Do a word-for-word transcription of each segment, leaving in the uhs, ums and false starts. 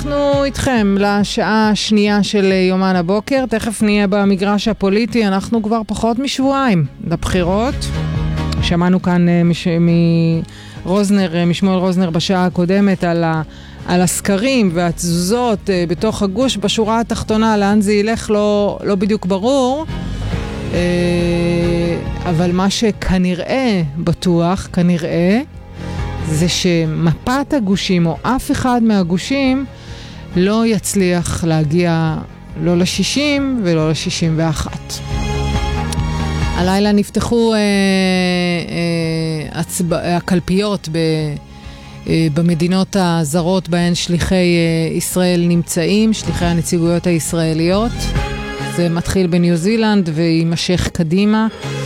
אנחנו איתכם לשעה השנייה של יומן הבוקר. תכף נהיה במגרש הפוליטי. אנחנו כבר פחות משבועיים לבחירות. שמענו כאן מש... מרוזנר, משמואל רוזנר בשעה הקודמת על, ה... על הסקרים והתזוזות בתוך הגוש. בשורה התחתונה לאן זה ילך לא, לא בדיוק ברור. אבל מה שכנראה בטוח, כנראה, זה שמפת הגושים או אף אחד מהגושים לא יצליח להגיע לא ל-שישים ולא ל-שישים ואחת. הלילה נפתחו אה, אה, הצב... הקלפיות ב... אה, במדינות הזרות בהן שליחי אה, ישראל נמצאים, שליחי הנציגויות הישראליות. זה מתחיל בניו זילנד וימשך קדימה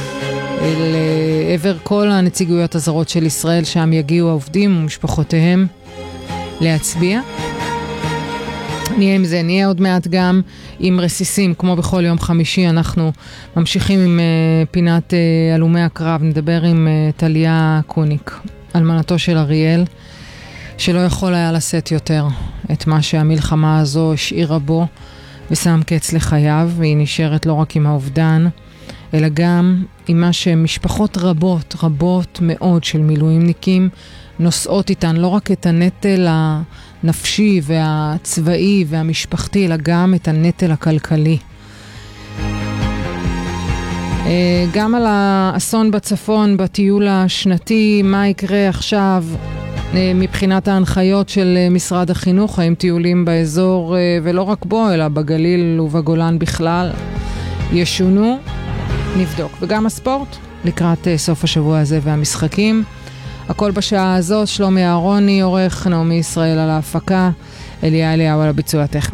לעבר כל הנציגויות הזרות של ישראל, שם יגיעו העובדים ומשפחותיהם להצביע. נהיה עם זה, נהיה עוד מעט גם עם רסיסים, כמו בכל יום חמישי. אנחנו ממשיכים עם uh, פינת uh, אלומי הקרב. נדבר עם uh, טליה קוניק, אלמנתו של אריאל, שלא יכול היה לשאת יותר את מה שהמלחמה הזו השאירה בו ושם קץ לחייו, והיא נשארת לא רק עם האובדן, אלא גם עם מה שמשפחות רבות, רבות מאוד של מילואימניקים נושאות איתן, לא רק את הנטל הנפשי והצבאי והמשפחתי, אלא גם את הנטל הכלכלי. גם על האסון בצפון, בטיול השנתי, מה יקרה עכשיו מבחינת ההנחיות של משרד החינוך, האם טיולים באזור ולא רק בו, אלא בגליל ובגולן בכלל ישונו? נבדוק. וגם הספורט לקראת סוף השבוע הזה והמשחקים. הכל בשעה הזאת. שלומי אהרוני עורך, נעמי ישראל על ההפקה, אליה אליהו על הביצוע הטכני.